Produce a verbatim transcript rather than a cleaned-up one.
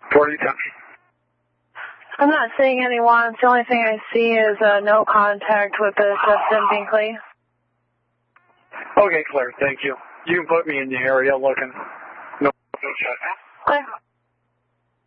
forty ten. I'm not seeing anyone. The only thing I see is uh, no contact with the Justin Binkley. Okay, Claire, thank you. You can put me in the area looking. No, no shut. Okay.